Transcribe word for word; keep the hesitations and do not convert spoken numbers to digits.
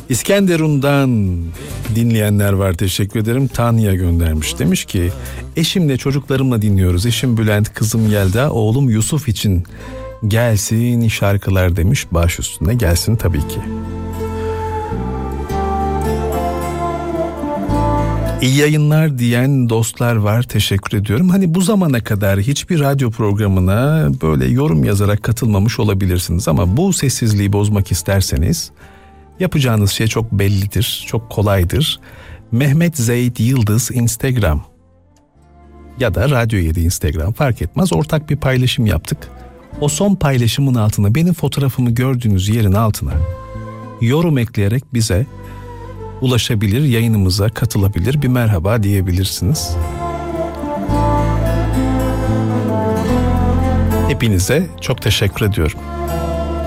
İskenderun'dan dinleyenler var, teşekkür ederim. Tanya göndermiş, demiş ki eşimle çocuklarımla dinliyoruz. Eşim Bülent, kızım Yelda, oğlum Yusuf için gelsin şarkılar demiş. Baş üstüne gelsin tabii ki. İyi yayınlar diyen dostlar var, teşekkür ediyorum. Hani bu zamana kadar hiçbir radyo programına böyle yorum yazarak katılmamış olabilirsiniz ama bu sessizliği bozmak isterseniz yapacağınız şey çok bellidir, çok kolaydır. Mehmet Zeyd Yıldız Instagram ya da Radyo yedi Instagram, fark etmez, ortak bir paylaşım yaptık. O son paylaşımın altına, benim fotoğrafımı gördüğünüz yerin altına yorum ekleyerek bize ulaşabilir, yayınımıza katılabilir, bir merhaba diyebilirsiniz. Hepinize çok teşekkür ediyorum.